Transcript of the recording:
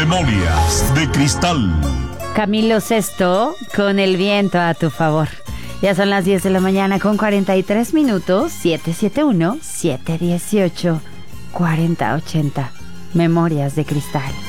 Memorias de Cristal. Camilo Sesto con El viento a tu favor. Ya son las 10 de la mañana con 43 minutos. 771-718-4080. Memorias de Cristal.